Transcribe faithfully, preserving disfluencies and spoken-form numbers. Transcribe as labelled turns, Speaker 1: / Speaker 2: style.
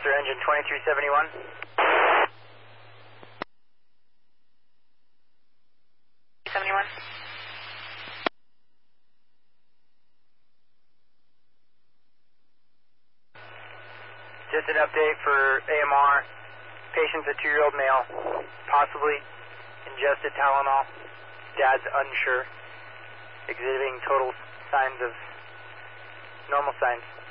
Speaker 1: Panther engine twenty-three seventy-one. seventy-one. Just an update for A M R. Patient's a two-year-old male, possibly ingested Tylenol. Dad's unsure, exhibiting total signs of normal signs.